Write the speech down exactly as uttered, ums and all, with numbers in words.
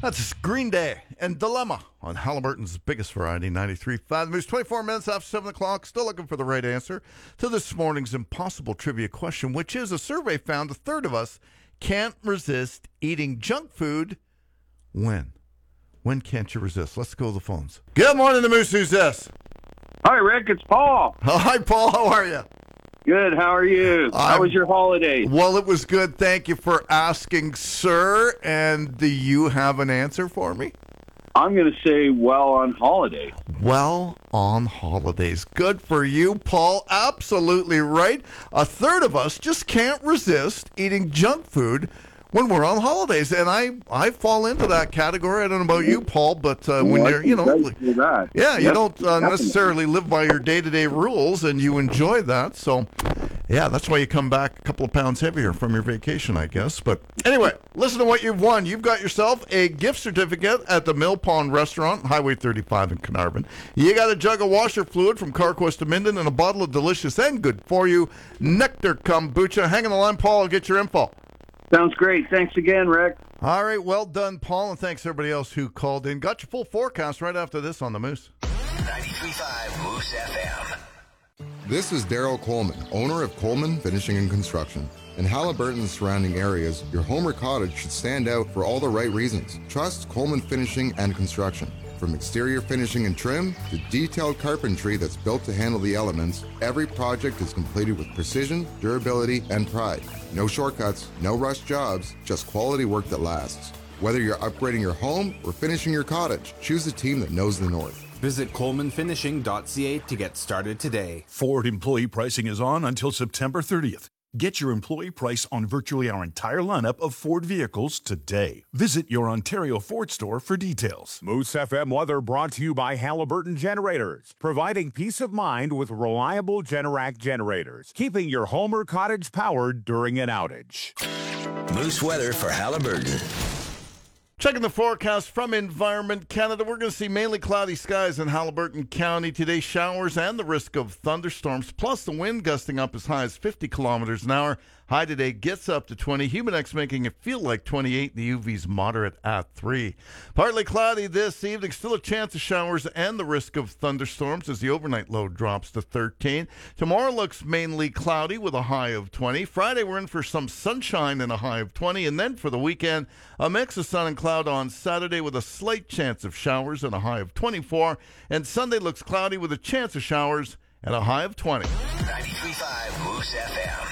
That's Green Day and Dilemma on Halliburton's biggest variety, ninety-three point five. There's twenty-four minutes after seven o'clock. Still looking for the right answer to this morning's impossible trivia question, which is a survey found a third of us can't resist eating junk food. When? When can't you resist? Let's go to the phones. Good morning, the Moose. Who's this? Hi, Rick. It's Paul. Oh, hi, Paul. How are you? Good. How are you? How I'm, was your holiday? Well, it was good. Thank you for asking, sir. And do you have an answer for me? I'm going to say well on holiday. Well on holidays. Good for you, Paul. Absolutely right. A third of us just can't resist eating junk food when we're on holidays, and I, I fall into that category. I don't know about you, Paul, but uh, when well, you're, you know, that. yeah, you yep, don't uh, necessarily live by your day-to-day rules, and you enjoy that. So, yeah, that's why you come back a couple of pounds heavier from your vacation, I guess. But anyway, listen to what you've won. You've got yourself a gift certificate at the Mill Pond Restaurant, Highway thirty-five in Carnarvon. You got a jug of washer fluid from CarQuest of Minden and a bottle of delicious and good for you Nectar Kombucha. Hang on the line, Paul. I'll get your info. Sounds great. Thanks again, Rick. All right, well done, Paul, and thanks everybody else who called in. Got your full forecast right after this on the Moose. ninety-three point five Moose F M. This is Daryl Coleman, owner of Coleman Finishing and Construction. In Halliburton and surrounding areas, your home or cottage should stand out for all the right reasons. Trust Coleman Finishing and Construction. From exterior finishing and trim to detailed carpentry that's built to handle the elements, every project is completed with precision, durability, and pride. No shortcuts, no rush jobs, just quality work that lasts. Whether you're upgrading your home or finishing your cottage, choose a team that knows the North. Visit coleman finishing dot c a to get started today. Ford employee pricing is on until September thirtieth. Get your employee price on virtually our entire lineup of Ford vehicles today. Visit your Ontario Ford store for details. Moose F M weather brought to you by Halliburton Generators, providing peace of mind with reliable Generac generators, keeping your home or cottage powered during an outage. Moose weather for Halliburton. Checking the forecast from Environment Canada, we're going to see mainly cloudy skies in Halliburton County today, showers and the risk of thunderstorms, plus the wind gusting up as high as fifty kilometers an hour. High today gets up to twenty. Humidex making it feel like twenty-eight. The U V's moderate at three. Partly cloudy this evening. Still a chance of showers and the risk of thunderstorms as the overnight low drops to thirteen. Tomorrow looks mainly cloudy with a high of twenty. Friday we're in for some sunshine and a high of twenty. And then for the weekend, a mix of sun and cloud on Saturday with a slight chance of showers and a high of twenty-four. And Sunday looks cloudy with a chance of showers and a high of twenty. ninety-three point five Moose F M.